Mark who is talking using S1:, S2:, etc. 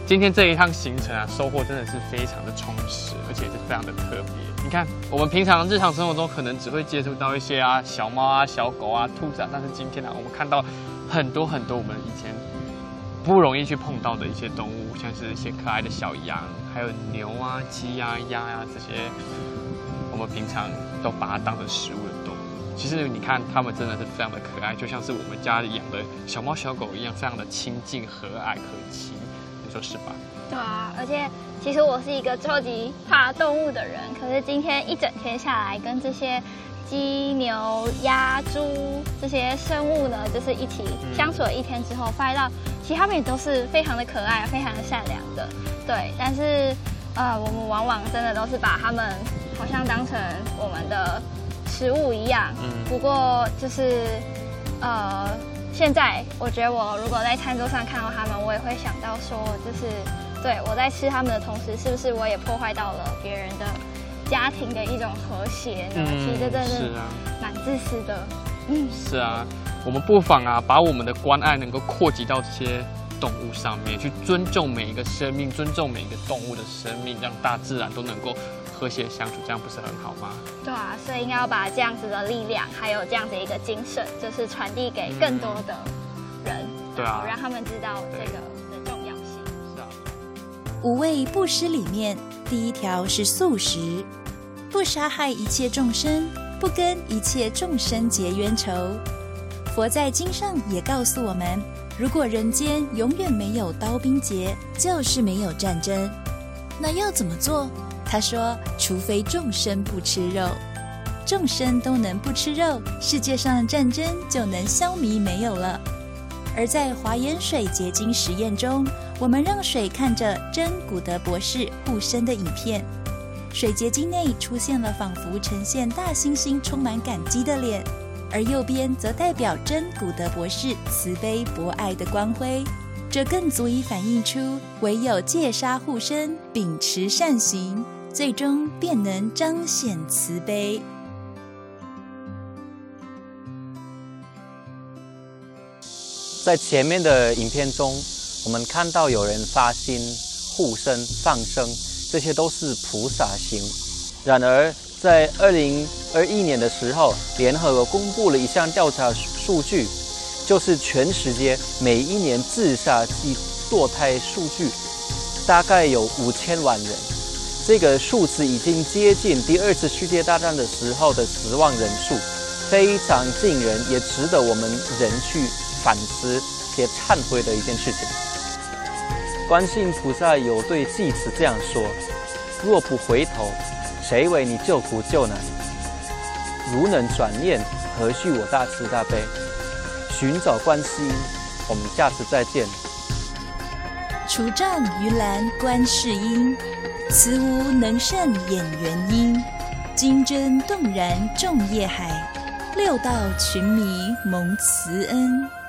S1: 今天这一趟行程啊，收获真的是非常的充实，而且是非常的特别。你看，我们平常日常生活中可能只会接触到一些小猫啊、小狗啊、兔子啊，但是今天呢，我们看到很多很多我们以前不容易去碰到的一些动物，像是一些可爱的小羊，还有牛啊、鸡啊、鸭啊这些，我们平常都把它当成食物的动物。其实你看，它们真的是非常的可爱，就像是我们家里养的小猫小狗一样，非常的亲近、和蔼可亲。你说是吧？
S2: 对啊，而且其实我是一个超级怕动物的人，可是今天一整天下来，跟这些鸡、牛、鸭、猪这些生物呢，就是一起相处了一天之后，发现到其实它们也都是非常的可爱、非常的善良的。对，但是我们往往真的都是把它们好像当成我们的食物一样。不过就是现在我觉得我如果在餐桌上看到它们，我也会想到说，就是对我在吃它们的同时，是不是我也破坏到了别人的家庭的一种和谐呢？其实这真的是蛮自私的。
S1: 是啊，我们不妨把我们的关爱能够扩及到这些动物上面，去尊重每一个生命，尊重每一个动物的生命，让大自然都能够和谐相处，这样不是很好吗？对啊，
S2: 所以应该要把这样子的力量，还有这样的一个精神，就是传递给更多的人，
S1: 对啊，
S2: 让他们知道这个的重要性。
S1: 是啊，
S3: 五味布施里面，第一条是素食，不杀害一切众生，不跟一切众生结冤仇。佛在经上也告诉我们，如果人间永远没有刀兵劫，就是没有战争。那要怎么做？他说，除非众生不吃肉，众生都能不吃肉，世界上战争就能消弭没有了。而在华严水结晶实验中，我们让水看着真古德博士护身的影片，水结晶内出现了仿佛呈现大猩猩充满感激的脸，而右边则代表真古德博士慈悲博爱的光辉。这更足以反映出，唯有戒杀护身，秉持善行，最终便能彰显慈悲。
S4: 在前面的影片中，我们看到有人发心、护身、放生，这些都是菩萨行。然而，在2021年的时候，联合国公布了一项调查数据，就是全世界每一年自杀及堕胎数据大概有5000万人。这个数字已经接近第二次世界大战的时候的死亡人数，非常惊人，也值得我们人去反思且忏悔的一件事情。观世音菩萨有对弟子这样说：若不回头，谁为你救苦救难？如能转念，何须我大慈大悲？寻找观世音，我们下次再见。
S3: 除障于栏观世音，慈无能胜演元音。金针动然众业海，六道群迷蒙慈恩。